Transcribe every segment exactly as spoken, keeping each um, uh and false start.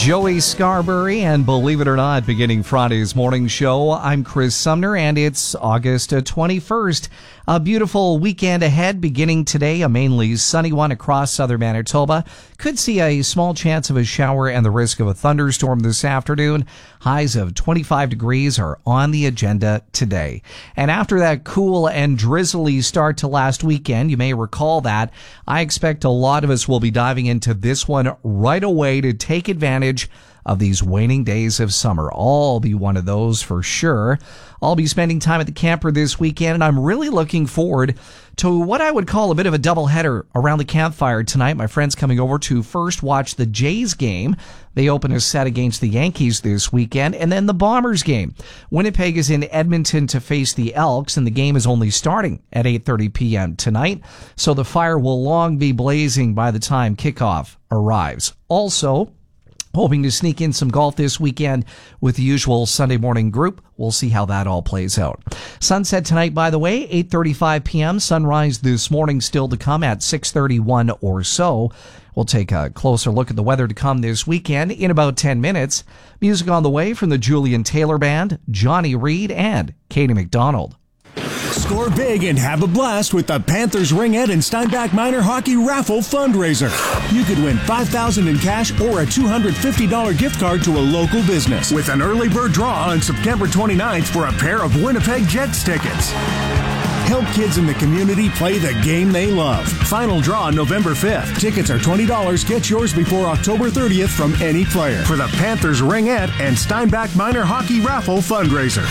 Joey Scarberry, and believe it or not, beginning Friday's morning show, I'm Chris Sumner, and it's August twenty-first. A beautiful weekend ahead, beginning today, a mainly sunny one across southern Manitoba. Could see a small chance of a shower and the risk of a thunderstorm this afternoon. Highs of twenty-five degrees are on the agenda today. And after that cool and drizzly start to last weekend, you may recall that, I expect a lot of us will be diving into this one right away to take advantage of these waning days of summer. I'll be one of those for sure. I'll be spending time at the camper this weekend, and I'm really looking forward to what I would call a bit of a doubleheader around the campfire tonight. My friends coming over to first watch the Jays game. They open a set against the Yankees this weekend, and then the Bombers game. Winnipeg is in Edmonton to face the Elks, and the game is only starting at eight thirty p.m. tonight, so the fire will long be blazing by the time kickoff arrives. Also, hoping to sneak in some golf this weekend with the usual Sunday morning group. We'll see how that all plays out. Sunset tonight, by the way, eight thirty-five p.m. Sunrise this morning still to come at six thirty-one or so. We'll take a closer look at the weather to come this weekend in about ten minutes. Music on the way from the Julian Taylor Band, Johnny Reed, and Katie McDonald. Score big and have a blast with the Panthers Ringette and Steinbach Minor Hockey Raffle Fundraiser. You could win five thousand dollars in cash or a two hundred fifty dollars gift card to a local business with an early bird draw on September twenty-ninth for a pair of Winnipeg Jets tickets. Help kids in the community play the game they love. Final draw November fifth. Tickets are twenty dollars. Get yours before October thirtieth from any player for the Panthers Ringette and Steinbach Minor Hockey Raffle Fundraiser.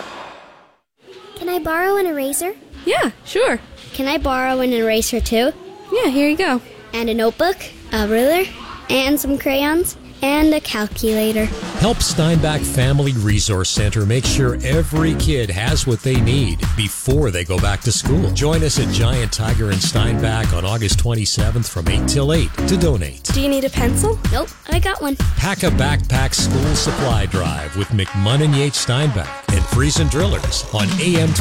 Can I borrow an eraser? Yeah, sure. Can I borrow an eraser too? Yeah, here you go. And a notebook, a ruler, and some crayons, and a calculator. Help Steinbach Family Resource Center make sure every kid has what they need before they go back to school. Join us at Giant Tiger in Steinbach on August twenty-seventh from eight till eight to donate. Do you need a pencil? Nope, I got one. Pack a Backpack School Supply Drive with McMunn and Yates Steinbach and Friesen Drillers on A M